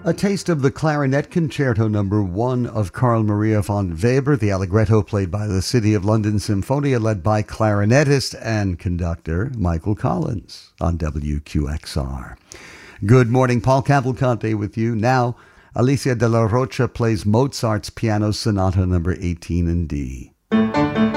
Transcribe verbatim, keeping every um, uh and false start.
A taste of the Clarinet Concerto Number One of Carl Maria von Weber, the Allegretto played by the City of London Symphonia, led by clarinetist and conductor Michael Collins on W Q X R. Good morning, Paul Cavalcante with you. Now, Alicia de la Rocha plays Mozart's Piano Sonata Number eighteen in D.